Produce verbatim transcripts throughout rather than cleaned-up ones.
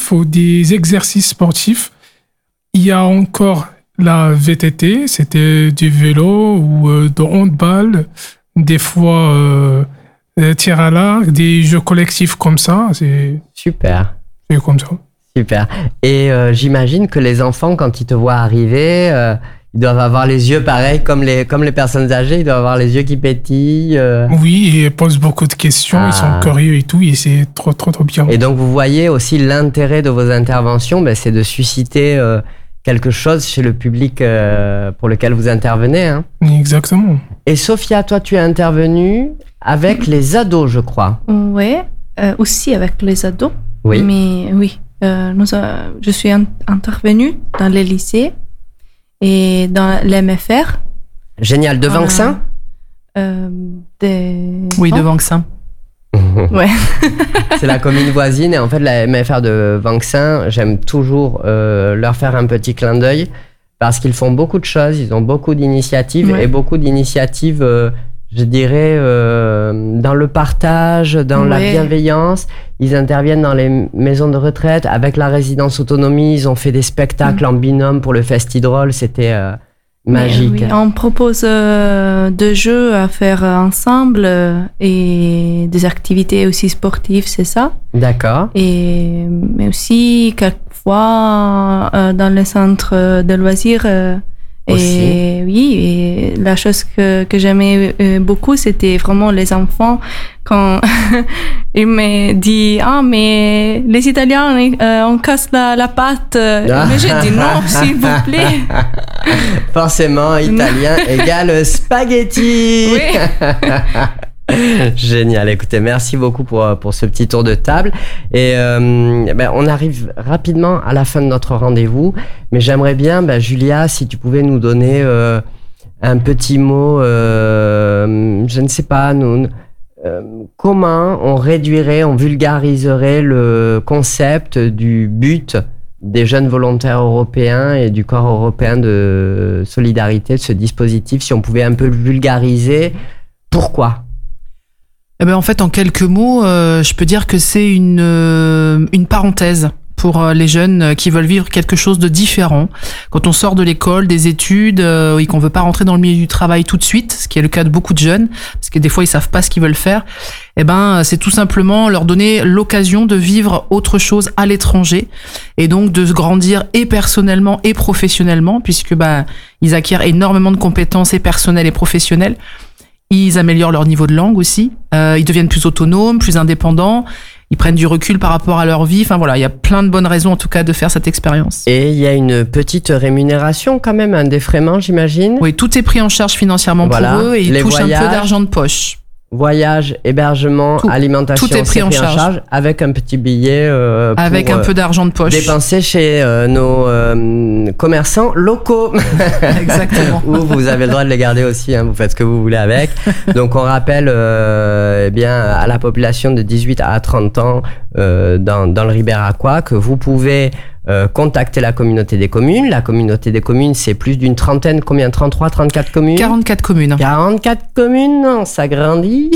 sportifs ou des exercices sportifs. Il y a encore la V T T, c'était du vélo ou euh, de handball, des fois euh, tir à l'arc, des jeux collectifs comme ça. C'est, Super. c'est comme ça. Super. Et euh, j'imagine que les enfants, quand ils te voient arriver, euh, ils doivent avoir les yeux pareils comme les, comme les personnes âgées, ils doivent avoir les yeux qui pétillent. Euh... Oui, et ils posent beaucoup de questions, ah. Ils sont curieux et tout, et c'est trop, trop, trop bien. Et donc, vous voyez aussi l'intérêt de vos interventions, ben, c'est de susciter euh, quelque chose chez le public euh, pour lequel vous intervenez. Hein. Exactement. Et Sophia, toi, tu es intervenue avec les ados, je crois. Oui, euh, aussi avec les ados. Oui. Mais oui. Euh, nous, euh, je suis in- intervenue dans les lycées et dans l'M F R. Génial. De Vanxin euh, des... Oui, de Vanxin. Ouais. C'est la commune voisine et en fait, la M F R de Vanxin, j'aime toujours euh, leur faire un petit clin d'œil parce qu'ils font beaucoup de choses, ils ont beaucoup d'initiatives ouais. et beaucoup d'initiatives, euh, je dirais, euh, dans le partage, dans ouais. la bienveillance. Ils interviennent dans les maisons de retraite avec la résidence autonomie. Ils ont fait des spectacles mmh. en binôme pour le Festidrôle. C'était euh, magique. Oui, on propose euh, des jeux à faire ensemble euh, et des activités aussi sportives, c'est ça. D'accord. Et, mais aussi, quelquefois, euh, dans les centres de loisirs... Euh, Aussi. Et oui, et la chose que, que j'aimais beaucoup, c'était vraiment les enfants. Quand ils me disent « Ah, mais les Italiens, euh, on casse la, la pâte. » Mais j'ai dit « Non, s'il vous plaît. » Forcément, italien égale spaghetti. Oui. Génial. Écoutez, merci beaucoup pour, pour ce petit tour de table. Et euh, ben, on arrive rapidement à la fin de notre rendez-vous. Mais j'aimerais bien, ben, Julia, si tu pouvais nous donner euh, un petit mot, euh, je ne sais pas, nous, euh, comment on réduirait, on vulgariserait le concept du but des jeunes volontaires européens et du corps européen de solidarité, de ce dispositif, si on pouvait un peu le vulgariser. Pourquoi ? Eh ben en fait, en quelques mots, euh, je peux dire que c'est une euh, une parenthèse pour euh, les jeunes qui veulent vivre quelque chose de différent. Quand on sort de l'école, des études, euh, et qu'on veut pas rentrer dans le milieu du travail tout de suite, ce qui est le cas de beaucoup de jeunes, parce que des fois ils savent pas ce qu'ils veulent faire. Eh ben, c'est tout simplement leur donner l'occasion de vivre autre chose à l'étranger et donc de se grandir et personnellement et professionnellement, puisque bah ils acquièrent énormément de compétences et personnelles et professionnelles. Ils améliorent leur niveau de langue aussi. Euh, ils deviennent plus autonomes, plus indépendants. Ils prennent du recul par rapport à leur vie. Enfin voilà, il y a plein de bonnes raisons en tout cas de faire cette expérience. Et il y a une petite rémunération quand même, un défraiement, j'imagine. Oui, tout est pris en charge financièrement voilà. pour eux et ils Les touchent voyages, un peu d'argent de poche. Voyage, hébergement, tout. alimentation, tout est pris, en, pris charge. en charge avec un petit billet euh, pour, avec un peu d'argent de poche dépensé chez euh, nos euh, commerçants locaux. Exactement. Ou vous avez le droit de les garder aussi, hein, vous faites ce que vous voulez avec. Donc on rappelle euh, eh bien à la population de dix-huit à trente ans euh, dans dans le Ribéracois que vous pouvez Euh, contacter la communauté des communes. La communauté des communes, c'est plus d'une trentaine, combien, trente-trois, trente-quatre communes? quarante-quatre communes. quarante-quatre communes, non, ça grandit.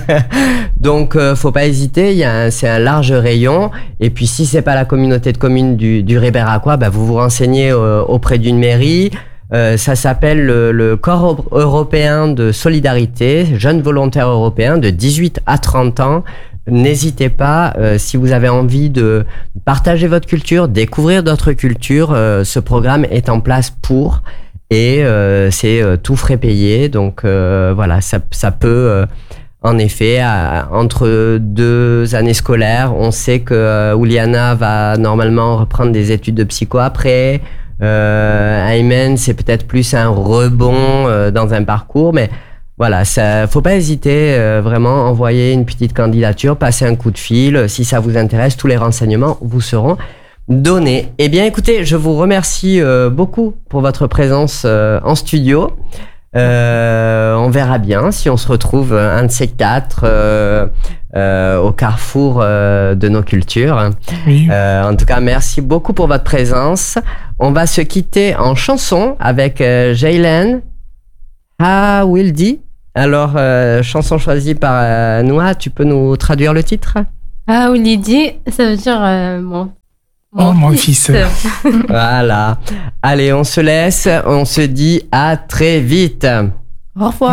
Donc, euh, faut pas hésiter, il y a un, c'est un large rayon. Et puis, si c'est pas la communauté de communes du, du Ribéracois, bah, vous vous renseignez euh, auprès d'une mairie. Euh, ça s'appelle le, le Corps européen de solidarité, jeunes volontaires européens de dix-huit à trente ans. N'hésitez pas, euh, si vous avez envie de partager votre culture, découvrir d'autres cultures, euh, ce programme est en place pour et euh, c'est euh, tout frais payé. Donc euh, voilà, ça, ça peut euh, en effet, à, entre deux années scolaires, on sait que euh, Ouliana va normalement reprendre des études de psycho après. Euh, Aymen, c'est peut-être plus un rebond euh, dans un parcours, mais voilà, ça, faut pas hésiter, euh, vraiment, envoyer une petite candidature, passer un coup de fil. Si ça vous intéresse, tous les renseignements vous seront donnés. Eh bien, écoutez, je vous remercie euh, beaucoup pour votre présence euh, en studio. Euh, on verra bien si on se retrouve un de ces quatre euh, euh, au carrefour euh, de nos cultures. Oui. Euh, en tout cas, merci beaucoup pour votre présence. On va se quitter en chanson avec euh, Jaylen Ah Wildy. Alors, euh, chanson choisie par euh, Noah, tu peux nous traduire le titre? Ah Wildy, ça veut dire euh, mon, Oh, mon fils. Voilà. Allez, on se laisse. On se dit à très vite. Au revoir.